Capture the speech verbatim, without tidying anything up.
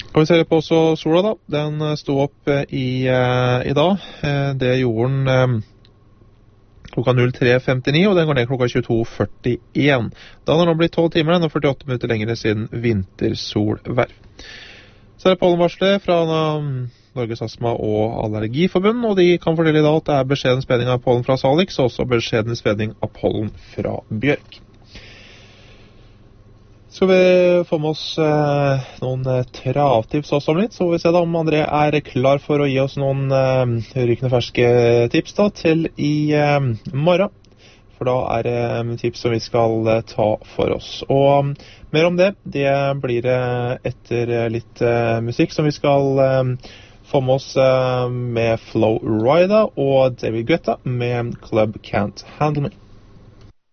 Kan vi se litt på også sola da. Den sto opp i, uh, i dag. Uh, det gjorde den um, klokka tre femtini, og den går ned klokka tjueto førtien. Da har den nå blitt tolv timer, den, og førtiåtte minutter lenger siden vintersolvær. Så er det pollenvarslet fra um, Norges Astma- og Allergiforbund, og de kan fortelle i dag at det er beskjeden spredning av pollen fra salix, og også beskjeden spredning av pollen fra bjørk. Skal vi få med oss eh, noen eh, travtips også om litt, så får vi se da om André er klar for å gi oss noen eh, rykende ferske tips da, til i eh, morgen. For da er det eh, tips som vi skal eh, ta for oss. Og um, mer om det, det blir eh, etter eh, litt eh, musikk som vi skal eh, få med oss eh, med Flo Rida og David Guetta med Club Can't Handle Me.